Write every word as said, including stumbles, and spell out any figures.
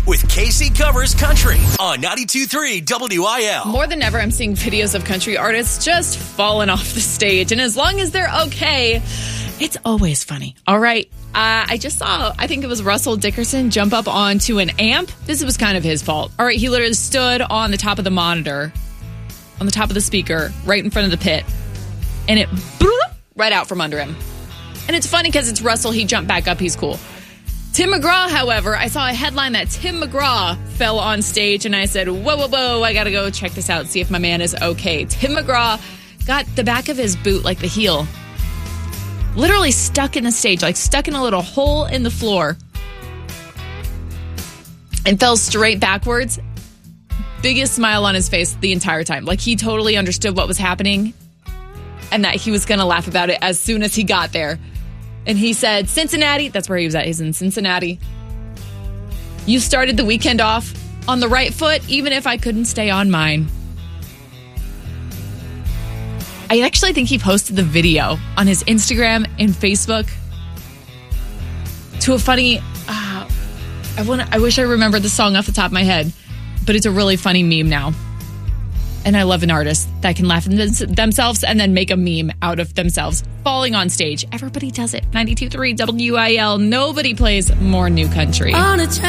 with Casey Covers Country on ninety-two point three W I L. More than ever, I'm seeing videos of country artists just falling off the stage. And as long as they're okay, it's always funny. All right. Uh, I just saw, I think it was Russell Dickerson jump up onto an amp. This was kind of his fault. All right. He literally stood on the top of the monitor, on the top of the speaker, right in front of the pit. And it blew right out from under him. And it's funny because it's Russell. He jumped back up. He's cool. Tim McGraw, however, I saw a headline that Tim McGraw fell on stage, and I said, whoa, whoa, whoa, I got to go check this out, see if my man is okay. Tim McGraw got the back of his boot, like the heel, literally stuck in the stage, like stuck in a little hole in the floor, and fell straight backwards. Biggest smile on his face the entire time. Like he totally understood what was happening and that he was going to laugh about it as soon as he got there. And he said, Cincinnati, that's where he was at. He's in Cincinnati. You started the weekend off on the right foot, even if I couldn't stay on mine. I actually think he posted the video on his Instagram and Facebook to a funny, uh, I want. I wish I remembered the song off the top of my head, but it's a really funny meme now. And I love an artist that can laugh at themselves and then make a meme out of themselves falling on stage. Everybody does it. ninety-two point three W I L. Nobody plays more new country.